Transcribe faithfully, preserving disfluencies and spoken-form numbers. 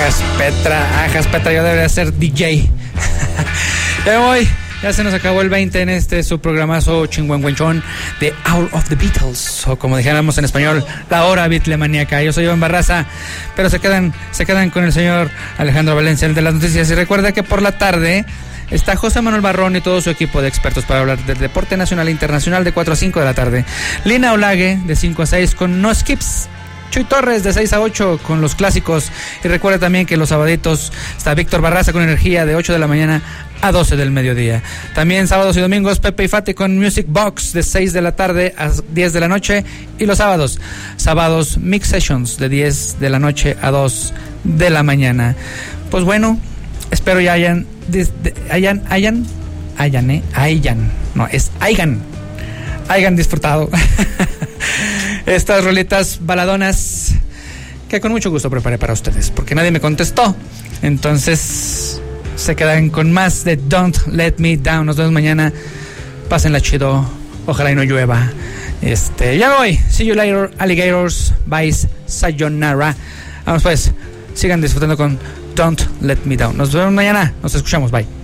Ajas Petra, Ajas Petra, yo debería ser D J. Ya me voy. Ya se nos acabó el veinte en este su programazo chingüengüenchón de Hour of the Beatles, o como dijéramos en español, la hora beatlemaníaca. Yo soy Iván Barraza, pero se quedan, se quedan con el señor Alejandro Valencia, el de las noticias. Y recuerda que por la tarde está José Manuel Barrón y todo su equipo de expertos para hablar del deporte nacional e internacional de cuatro a cinco de la tarde. Lina Olague de cinco a seis con No Skips. Chuy Torres de seis a ocho con los clásicos. Y recuerda también que los sabaditos está Víctor Barraza con energía de ocho de la mañana a doce del mediodía. También sábados y domingos Pepe y Fati con Music Box de seis de la tarde a diez de la noche. Y los sábados, sábados Mix Sessions de diez de la noche a dos de la mañana. Pues bueno, espero ya hayan, hayan, hayan, hayan, eh, hayan, no, es hayan, hayan disfrutado estas rolitas baladonas que con mucho gusto preparé para ustedes, porque nadie me contestó. Entonces se quedan con más de Don't Let Me Down. Nos vemos mañana. Pásenla chido. Ojalá y no llueva. Este, ya me voy. See you later, alligators. Bye, sayonara. Vamos pues. Sigan disfrutando con Don't Let Me Down. Nos vemos mañana. Nos escuchamos. Bye.